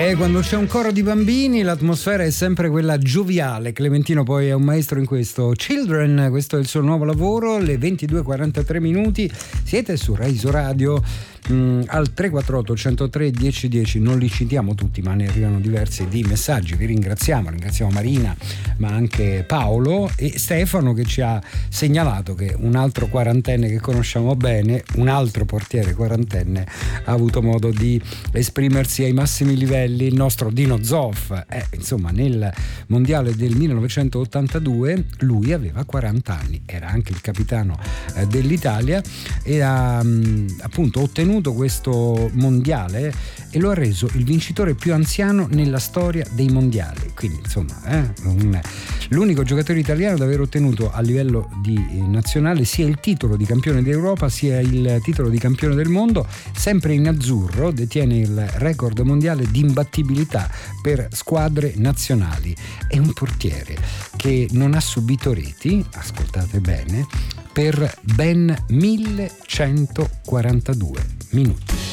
Quando c'è un coro di bambini l'atmosfera è sempre quella gioviale. Clementino poi è un maestro in questo. Children, questo è il suo nuovo lavoro, le 22:43 minuti. Siete su Reiso Radio. Al 348 103 1010 non li citiamo tutti, ma ne arrivano diversi di messaggi. Vi ringraziamo Marina, ma anche Paolo e Stefano, che ci ha segnalato che un altro quarantenne che conosciamo bene, un altro portiere quarantenne, ha avuto modo di esprimersi ai massimi livelli, il nostro Dino Zoff. Insomma, nel mondiale del 1982 lui aveva 40 anni, era anche il capitano dell'Italia e ha appunto ottenuto questo mondiale e lo ha reso il vincitore più anziano nella storia dei mondiali. Quindi insomma l'unico giocatore italiano ad aver ottenuto a livello di nazionale sia il titolo di campione d'Europa sia il titolo di campione del mondo. Sempre in azzurro detiene il record mondiale di imbattibilità per squadre nazionali. È un portiere che non ha subito reti, ascoltate bene, per ben 1142 minuti.